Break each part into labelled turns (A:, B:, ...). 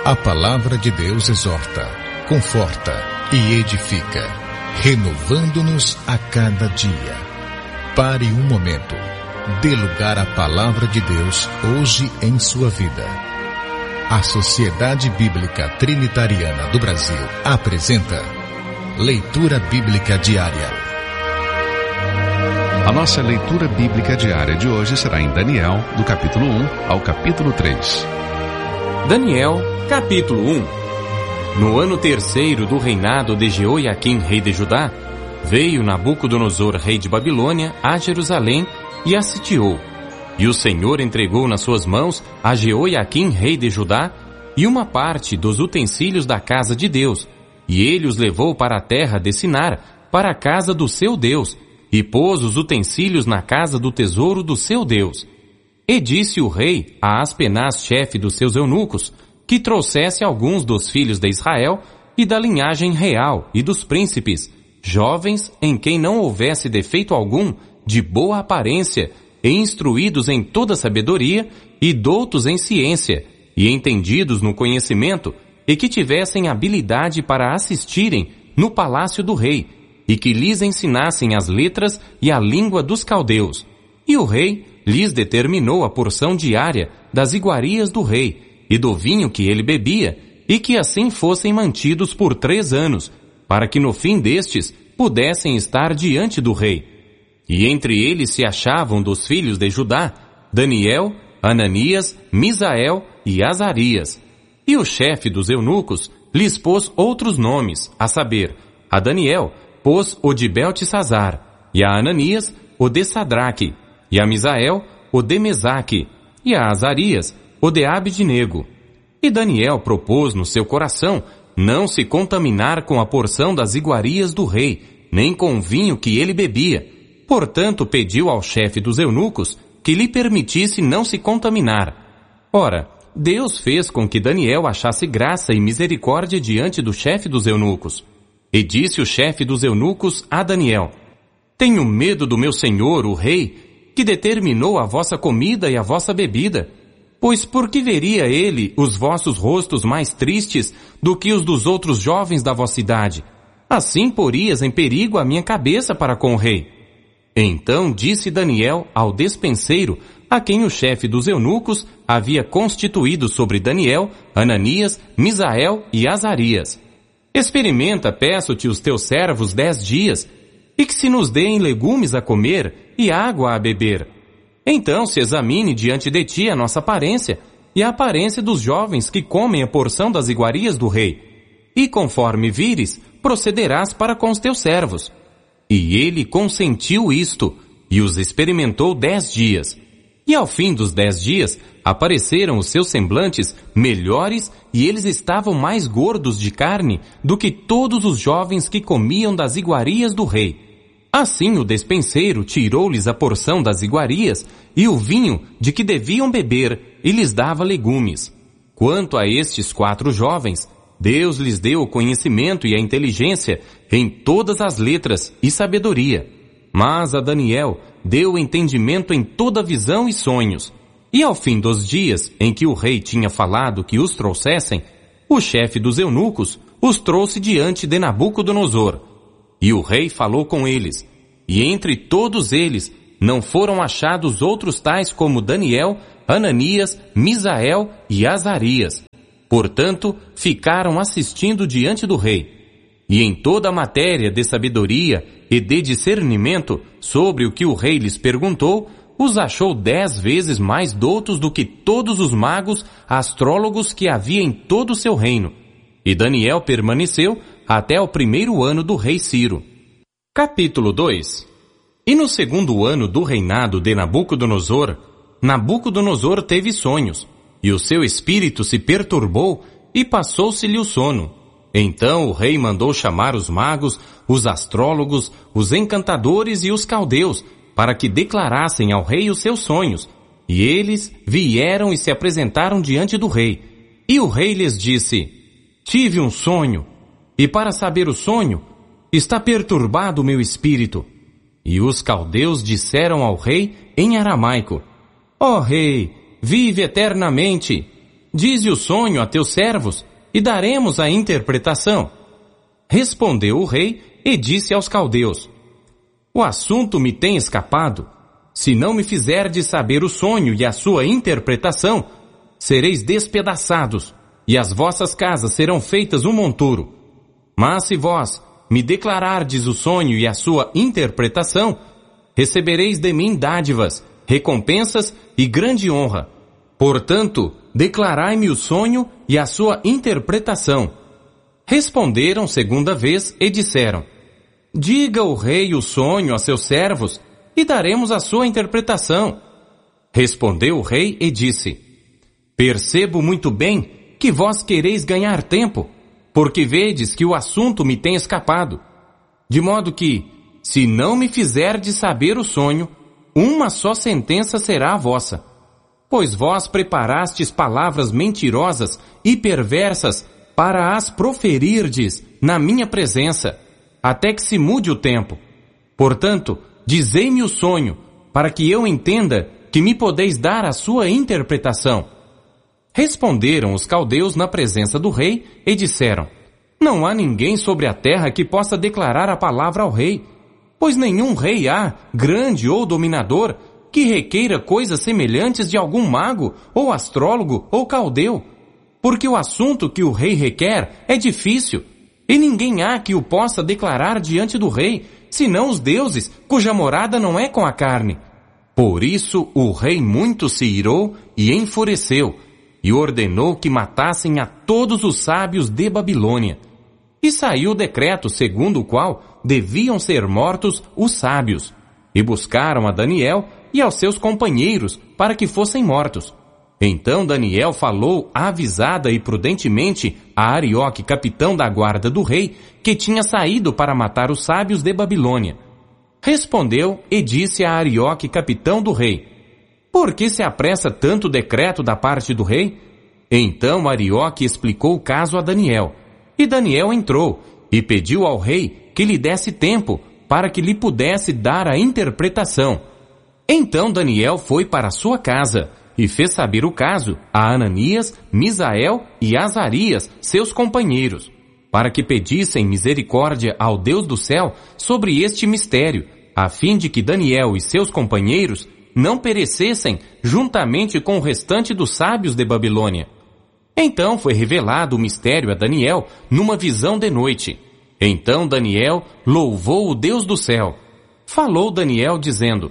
A: A palavra de Deus exorta, conforta e edifica, renovando-nos a cada dia. Pare um momento. Dê lugar à palavra de Deus hoje em sua vida. A Sociedade Bíblica Trinitariana do Brasil apresenta Leitura Bíblica Diária.
B: A nossa leitura bíblica diária de hoje será em Daniel, do capítulo 1 ao capítulo 3.
C: Daniel, capítulo 1. No ano terceiro do reinado de Jeoiaquim, rei de Judá, veio Nabucodonosor, rei de Babilônia, a Jerusalém e a sitiou. E o Senhor entregou nas suas mãos a Jeoiaquim, rei de Judá, e uma parte dos utensílios da casa de Deus, e ele os levou para a terra de Sinar, para a casa do seu Deus, e pôs os utensílios na casa do tesouro do seu Deus. E disse o rei a Aspenaz, chefe dos seus eunucos, que trouxesse alguns dos filhos de Israel e da linhagem real e dos príncipes, jovens em quem não houvesse defeito algum, de boa aparência, e instruídos em toda sabedoria, e doutos em ciência, e entendidos no conhecimento, e que tivessem habilidade para assistirem no palácio do rei, e que lhes ensinassem as letras e a língua dos caldeus. E o rei lhes determinou a porção diária das iguarias do rei, e do vinho que ele bebia, e que assim fossem mantidos por 3 anos, para que no fim destes pudessem estar diante do rei. E entre eles se achavam dos filhos de Judá, Daniel, Ananias, Misael e Azarias. E o chefe dos eunucos lhes pôs outros nomes, a saber, a Daniel pôs o de Beltesazar, e a Ananias o de Sadraque, e a Misael o de Mesaque, e a Azarias o de Abidnego. E Daniel propôs no seu coração não se contaminar com a porção das iguarias do rei, nem com o vinho que ele bebia. Portanto, pediu ao chefe dos eunucos que lhe permitisse não se contaminar. Ora, Deus fez com que Daniel achasse graça e misericórdia diante do chefe dos eunucos. E disse o chefe dos eunucos a Daniel: Tenho medo do meu senhor, o rei, que determinou a vossa comida e a vossa bebida. Pois por que veria ele os vossos rostos mais tristes do que os dos outros jovens da vossa idade? Assim porias em perigo a minha cabeça para com o rei. Então disse Daniel ao despenseiro, a quem o chefe dos eunucos havia constituído sobre Daniel, Ananias, Misael e Azarias: Experimenta, peço-te, os teus servos 10 dias, e que se nos deem legumes a comer e água a beber. Então se examine diante de ti a nossa aparência e a aparência dos jovens que comem a porção das iguarias do rei. E conforme vires, procederás para com os teus servos. E ele consentiu isto, e os experimentou 10 dias. E ao fim dos 10 dias, apareceram os seus semblantes melhores, e eles estavam mais gordos de carne do que todos os jovens que comiam das iguarias do rei. Assim o despenseiro tirou-lhes a porção das iguarias e o vinho de que deviam beber, e lhes dava legumes. Quanto a estes 4 jovens, Deus lhes deu o conhecimento e a inteligência em todas as letras e sabedoria. Mas a Daniel deu o entendimento em toda visão e sonhos. E ao fim dos dias em que o rei tinha falado que os trouxessem, o chefe dos eunucos os trouxe diante de Nabucodonosor. E o rei falou com eles, e entre todos eles não foram achados outros tais como Daniel, Ananias, Misael e Azarias. Portanto, ficaram assistindo diante do rei. E em toda a matéria de sabedoria e de discernimento sobre o que o rei lhes perguntou, os achou 10 vezes mais doutos do que todos os magos, astrólogos que havia em todo o seu reino. E Daniel permaneceu até o 1º ano do rei Ciro. Capítulo 2. E no 2º ano do reinado de Nabucodonosor, Nabucodonosor teve sonhos, e o seu espírito se perturbou, e passou-se-lhe o sono. Então o rei mandou chamar os magos, os astrólogos, os encantadores e os caldeus, para que declarassem ao rei os seus sonhos. E eles vieram e se apresentaram diante do rei. E o rei lhes disse: Tive um sonho, e para saber o sonho, está perturbado o meu espírito. E os caldeus disseram ao rei em aramaico: Ó rei, vive eternamente. dize o sonho a teus servos, e daremos a interpretação. Respondeu o rei e disse aos caldeus: o assunto me tem escapado. Se não me fizerdes saber o sonho e a sua interpretação, sereis despedaçados, e as vossas casas serão feitas um monturo. Mas se vós me declarardes o sonho e a sua interpretação, recebereis de mim dádivas, recompensas e grande honra. Portanto, declarai-me o sonho e a sua interpretação. Responderam segunda vez e disseram: diga o rei o sonho a seus servos, e daremos a sua interpretação. Respondeu o rei e disse: percebo muito bem que vós quereis ganhar tempo, porque vedes que o assunto me tem escapado. De modo que, se não me fizerdes saber o sonho, uma só sentença será a vossa. Pois vós preparastes palavras mentirosas e perversas para as proferirdes na minha presença, até que se mude o tempo. Portanto, dizei-me o sonho, para que eu entenda que me podeis dar a sua interpretação. Responderam os caldeus na presença do rei e disseram: não há ninguém sobre a terra que possa declarar a palavra ao rei, pois nenhum rei há, grande ou dominador, que requeira coisas semelhantes de algum mago, ou astrólogo, ou caldeu, porque o assunto que o rei requer é difícil, e ninguém há que o possa declarar diante do rei, senão os deuses, cuja morada não é com a carne. Por isso o rei muito se irou e enfureceu, e ordenou que matassem a todos os sábios de Babilônia. E saiu o decreto segundo o qual deviam ser mortos os sábios, e buscaram a Daniel e aos seus companheiros para que fossem mortos. Então Daniel falou avisada e prudentemente a Arioque, capitão da guarda do rei, que tinha saído para matar os sábios de Babilônia. Respondeu e disse a Arioque, capitão do rei: por que se apressa tanto o decreto da parte do rei? Então Arioque explicou o caso a Daniel, e Daniel entrou e pediu ao rei que lhe desse tempo para que lhe pudesse dar a interpretação. Então Daniel foi para sua casa e fez saber o caso a Ananias, Misael e Azarias, seus companheiros, para que pedissem misericórdia ao Deus do céu sobre este mistério, a fim de que Daniel e seus companheiros não perecessem juntamente com o restante dos sábios de Babilônia. Então foi revelado o mistério a Daniel numa visão de noite. Então Daniel louvou o Deus do céu. Falou Daniel dizendo: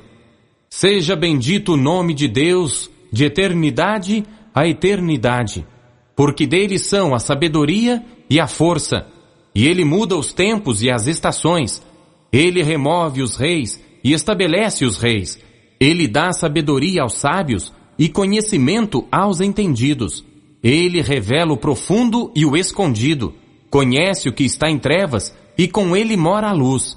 C: seja bendito o nome de Deus de eternidade a eternidade, porque dele são a sabedoria e a força, e ele muda os tempos e as estações. Ele remove os reis e estabelece os reis. Ele dá sabedoria aos sábios e conhecimento aos entendidos. Ele revela o profundo e o escondido, conhece o que está em trevas e com ele mora a luz.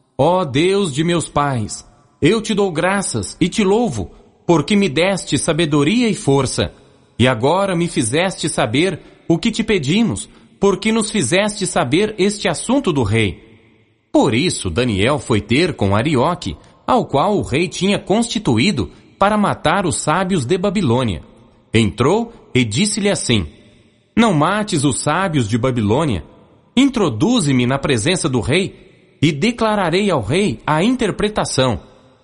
C: Ó Deus de meus pais, eu te dou graças e te louvo, porque me deste sabedoria e força, e agora me fizeste saber o que te pedimos, porque nos fizeste saber este assunto do rei. Por isso Daniel foi ter com Arioque, ao qual o rei tinha constituído para matar os sábios de Babilônia. Entrou e disse-lhe assim: não mates os sábios de Babilônia, introduze-me na presença do rei, e declararei ao rei a interpretação.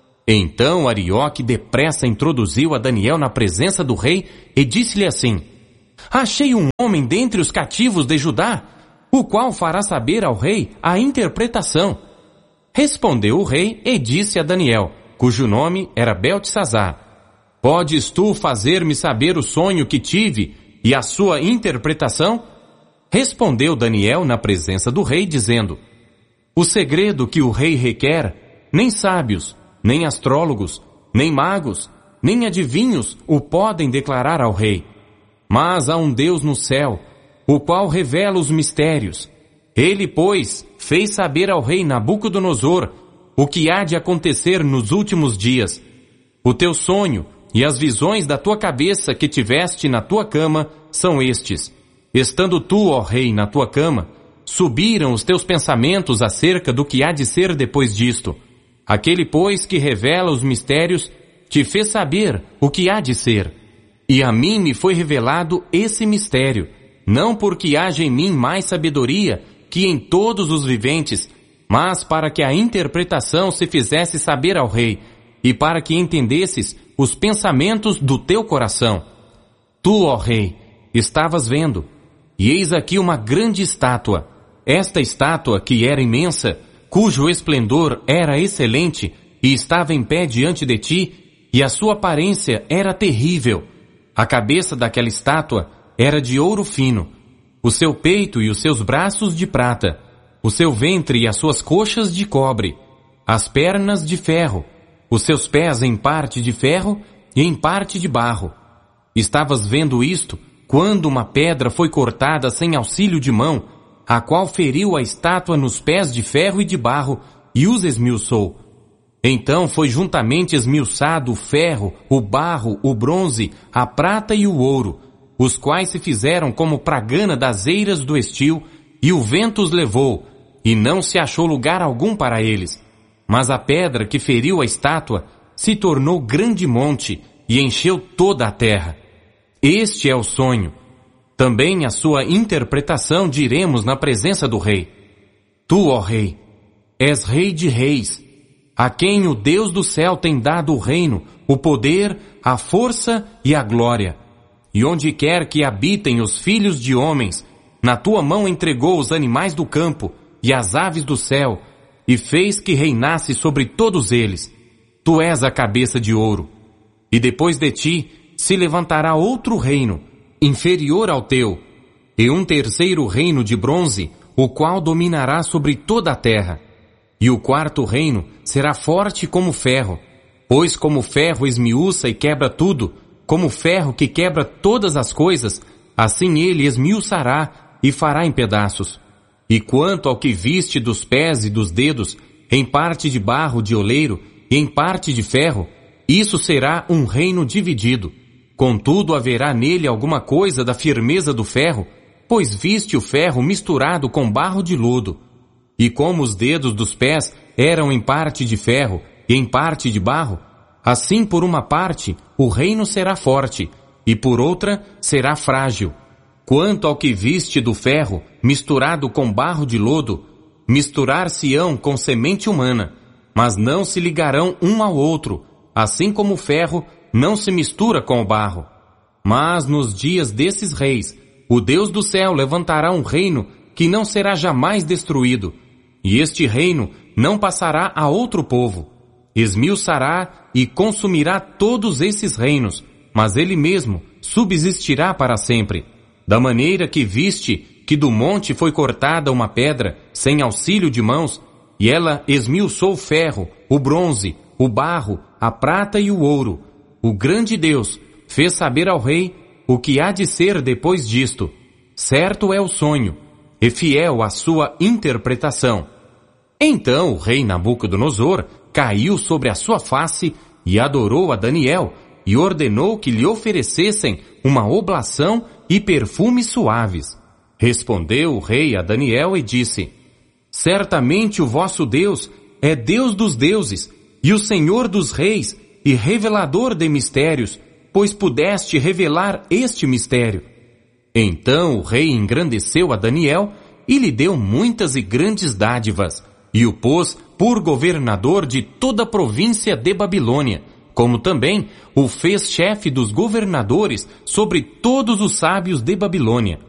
C: Então Arioque depressa introduziu a Daniel na presença do rei e disse-lhe assim: achei um homem dentre os cativos de Judá, o qual fará saber ao rei a interpretação. Respondeu o rei e disse a Daniel, cujo nome era Beltesazar: podes tu fazer-me saber o sonho que tive e a sua interpretação? Respondeu Daniel na presença do rei, dizendo: o segredo que o rei requer, nem sábios, nem astrólogos, nem magos, nem adivinhos o podem declarar ao rei. Mas há um Deus no céu, o qual revela os mistérios. Ele, pois, fez saber ao rei Nabucodonosor o que há de acontecer nos últimos dias. O teu sonho e as visões da tua cabeça que tiveste na tua cama são estes. Estando tu, ó rei, na tua cama, subiram os teus pensamentos acerca do que há de ser depois disto. Aquele, pois, que revela os mistérios, te fez saber o que há de ser. E a mim me foi revelado esse mistério, não porque haja em mim mais sabedoria que em todos os viventes, mas para que a interpretação se fizesse saber ao rei, e para que entendesses os pensamentos do teu coração. Tu, ó rei, estavas vendo, e eis aqui uma grande estátua. Esta estátua, que era imensa, cujo esplendor era excelente, e estava em pé diante de ti, e a sua aparência era terrível. A cabeça daquela estátua era de ouro fino, o seu peito e os seus braços de prata, o seu ventre e as suas coxas de cobre, as pernas de ferro, os seus pés em parte de ferro e em parte de barro. Estavas vendo isto quando uma pedra foi cortada sem auxílio de mão, a qual feriu a estátua nos pés de ferro e de barro e os esmiuçou. Então foi juntamente esmiuçado o ferro, o barro, o bronze, a prata e o ouro, os quais se fizeram como pragana das eiras do estio, e o vento os levou, e não se achou lugar algum para eles. Mas a pedra que feriu a estátua se tornou grande monte e encheu toda a terra. Este é o sonho. Também a sua interpretação diremos na presença do rei. Tu, ó rei, és rei de reis, a quem o Deus do céu tem dado o reino, o poder, a força e a glória. E onde quer que habitem os filhos de homens, na tua mão entregou os animais do campo e as aves do céu, e fez que reinasse sobre todos eles. Tu és a cabeça de ouro. E depois de ti se levantará outro reino, inferior ao teu, e um terceiro reino de bronze, o qual dominará sobre toda a terra. E o quarto reino será forte como ferro, pois como ferro esmiuça e quebra tudo, como ferro que quebra todas as coisas, assim ele esmiuçará e fará em pedaços. E quanto ao que viste dos pés e dos dedos, em parte de barro de oleiro e em parte de ferro, isso será um reino dividido. Contudo haverá nele alguma coisa da firmeza do ferro, pois viste o ferro misturado com barro de lodo. E como os dedos dos pés eram em parte de ferro e em parte de barro, assim por uma parte o reino será forte, e por outra será frágil. Quanto ao que viste do ferro, misturado com barro de lodo, misturar-se-ão com semente humana, mas não se ligarão um ao outro, assim como o ferro não se mistura com o barro. Mas nos dias desses reis, o Deus do céu levantará um reino que não será jamais destruído, e este reino não passará a outro povo. Esmiuçará e consumirá todos esses reinos, mas ele mesmo subsistirá para sempre. Da maneira que viste que do monte foi cortada uma pedra sem auxílio de mãos, e ela esmiuçou o ferro, o bronze, o barro, a prata e o ouro, o grande Deus fez saber ao rei o que há de ser depois disto. Certo é o sonho, e fiel a sua interpretação. Então o rei Nabucodonosor caiu sobre a sua face e adorou a Daniel, e ordenou que lhe oferecessem uma oblação e perfumes suaves. Respondeu o rei a Daniel e disse: Certamente o vosso Deus é Deus dos deuses, e o Senhor dos reis, e revelador de mistérios, pois pudeste revelar este mistério. Então o rei engrandeceu a Daniel e lhe deu muitas e grandes dádivas, e o pôs por governador de toda a província de Babilônia, como também o fez chefe dos governadores sobre todos os sábios de Babilônia.